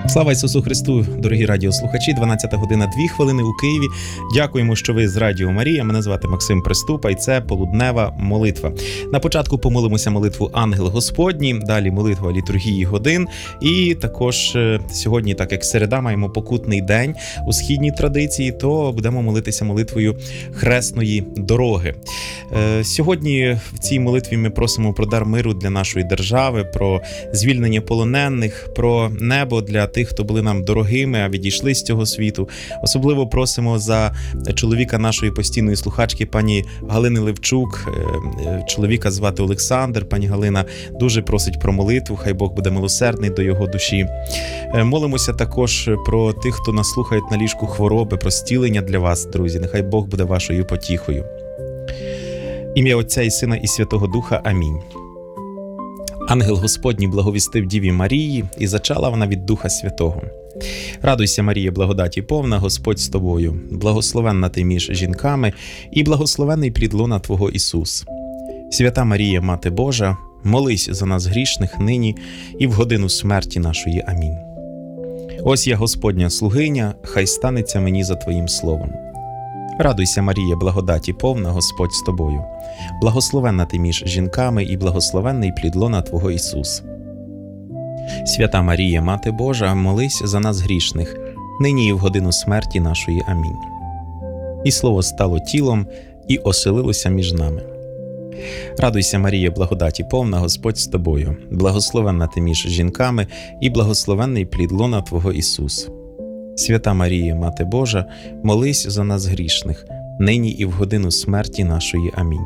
Слава Ісусу Христу, дорогі радіослухачі, 12 година 2 хвилини у Києві. Дякуємо, що ви з Радіо Марія. Мене звати Максим Приступа, і це полуднева молитва. На початку помолимося молитву «Ангел Господній», далі молитва літургії годин. І також сьогодні, так як середа, маємо покутний день у східній традиції, то будемо молитися молитвою хресної дороги. Сьогодні в цій молитві ми просимо про дар миру для нашої держави, про звільнення полонених, про небо для тих, хто були нам дорогими, а відійшли з цього світу. Особливо просимо за чоловіка нашої постійної слухачки, пані Галини Левчук. Чоловіка звати Олександр. Пані Галина дуже просить про молитву, хай Бог буде милосердний до його душі. Молимося також про тих, хто нас слухають на ліжку хвороби, про зцілення для вас, друзі. Нехай Бог буде вашою потіхою. Ім'я Отця і Сина і Святого Духа. Амінь. Ангел Господній благовістив Діві Марії, і зачала вона від Духа Святого. Радуйся, Марія, благодаті повна, Господь з тобою, благословенна ти між жінками, і благословений плід лона Твого Ісус. Свята Марія, Мати Божа, молись за нас грішних нині і в годину смерті нашої. Амінь. Ось я, Господня слугиня, хай станеться мені за Твоїм словом. Радуйся, Марія, благодаті повна, Господь з тобою, благословенна ти між жінками, і благословенний плід лона Твого Ісус. Свята Марія, Мати Божа, молись за нас грішних, нині і в годину смерті нашої. Амінь. І Слово стало тілом і оселилося між нами. Радуйся, Марія, благодаті повна, Господь з тобою, благословенна ти між жінками, і благословенний плід лона Твого Ісус. Свята Марія, Мати Божа, молись за нас грішних, нині і в годину смерті нашої. Амінь.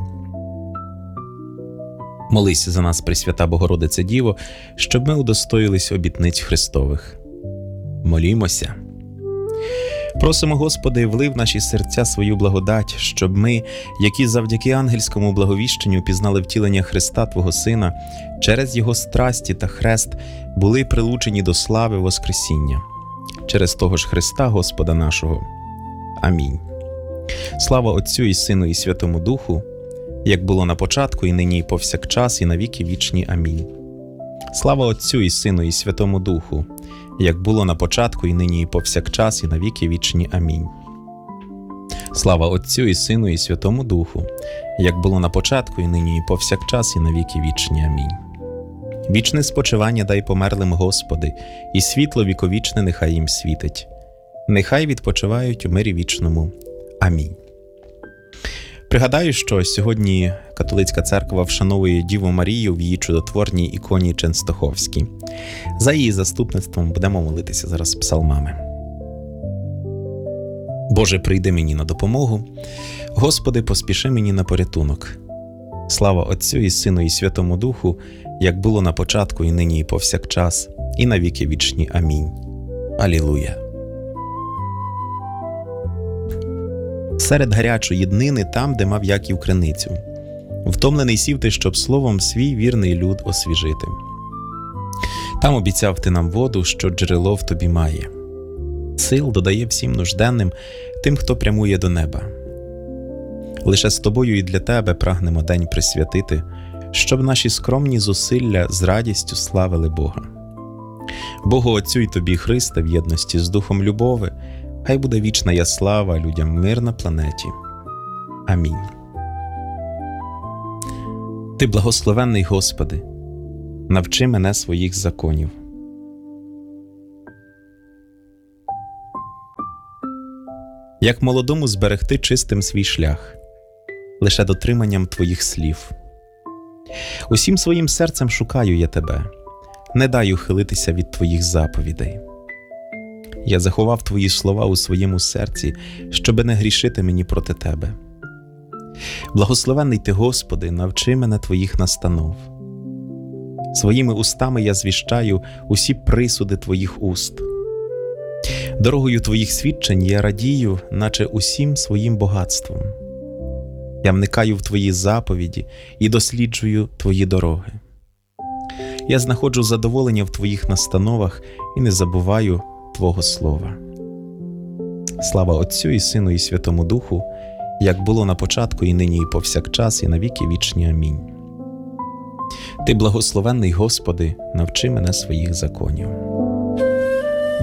Молись за нас, Пресвята Богородице Діво, щоб ми удостоїлись обітниць Христових. Молімося. Просимо, Господи, вли в наші серця свою благодать, щоб ми, які завдяки ангельському благовіщенню пізнали втілення Христа, Твого Сина, через Його страсті та хрест були прилучені до слави Воскресіння. Через того ж Христа, Господа нашого. Амінь. Слава Отцю і Сину і Святому Духу, як було на початку, і нині, і повсякчас, і на віки вічні. Амінь. Слава Отцю і Сину і Святому Духу, як було на початку, і нині, і повсякчас, і на віки вічні. Амінь. Слава Отцю і Сину і Святому Духу, як було на початку, і нині, і повсякчас, і на віки вічні. Амінь. Вічне спочивання дай померлим, Господи, і світло віковічне нехай їм світить. Нехай відпочивають у мирі вічному. Амінь. Пригадаю, що сьогодні католицька церква вшановує Діву Марію в її чудотворній іконі Ченстоховській. За її заступництвом будемо молитися зараз псалмами. Боже, прийди мені на допомогу. Господи, поспіши мені на порятунок. Слава Отцю і Сину і Святому Духу, як було на початку, і нині, і повсякчас, і на віки вічні. Амінь. Алілуя. Серед гарячої днини, там, де мав Яків криницю, втомлений сів ти, щоб словом свій вірний люд освіжити. Там обіцяв ти нам воду, що джерело в тобі має. Сил додає всім нужденним, тим, хто прямує до неба. Лише з тобою і для тебе прагнемо день присвятити, щоб наші скромні зусилля з радістю славили Бога. Богу Отцю й тобі, Христе, в єдності з Духом любови, хай буде вічна я слава, людям мир на планеті. Амінь. Ти благословенний, Господи, навчи мене своїх законів. Як молодому зберегти чистим свій шлях, лише дотриманням Твоїх слів. Усім своїм серцем шукаю я Тебе, не дай ухилитися від Твоїх заповідей. Я заховав Твої слова у своєму серці, щоби не грішити мені проти Тебе. Благословенний Ти, Господи, навчи мене Твоїх настанов. Своїми устами я звіщаю усі присуди Твоїх уст. Дорогою Твоїх свідчень я радію, наче усім своїм багатством. Я вникаю в Твої заповіді і досліджую Твої дороги. Я знаходжу задоволення в Твоїх настановах і не забуваю Твого Слова. Слава Отцю і Сину і Святому Духу, як було на початку, і нині, і повсякчас, і на віки вічні. Амінь. Ти благословенний, Господи, навчи мене своїх законів.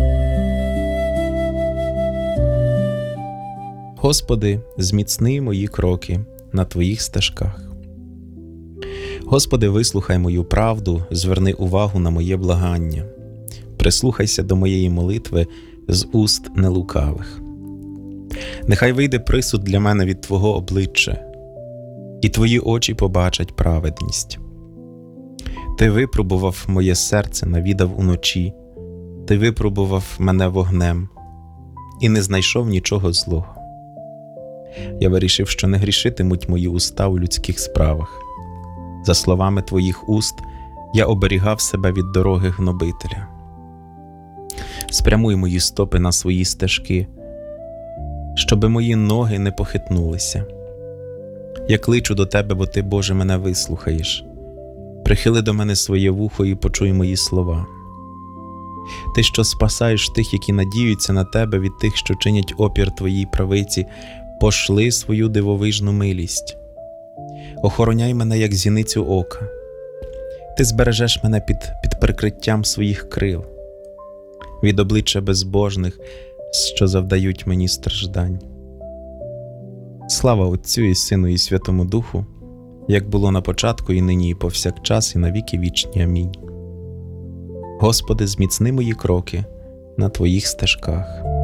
Господи, зміцни мої кроки на Твоїх стежках. Господи, вислухай мою правду, зверни увагу на моє благання. Прислухайся до моєї молитви з уст нелукавих. Нехай вийде присуд для мене від Твого обличчя, і Твої очі побачать праведність. Ти випробував моє серце, навідав уночі, Ти випробував мене вогнем і не знайшов нічого злого. Я вирішив, що не грішитимуть мої уста у людських справах. За словами Твоїх уст я оберігав себе від дороги гнобителя. Спрямуй мої стопи на свої стежки, щоби мої ноги не похитнулися. Я кличу до Тебе, бо Ти, Боже, мене вислухаєш. Прихили до мене своє вухо і почуй мої слова. Ти, що спасаєш тих, які надіються на Тебе, від тих, що чинять опір Твоїй правиці, пошли свою дивовижну милість. Охороняй мене, як зіницю ока. Ти збережеш мене під прикриттям своїх крил, від обличчя безбожних, що завдають мені страждань. Слава Отцю і Сину і Святому Духу, як було на початку, і нині, і повсякчас, і на віки вічні. Амінь. Господи, зміцни мої кроки на Твоїх стежках.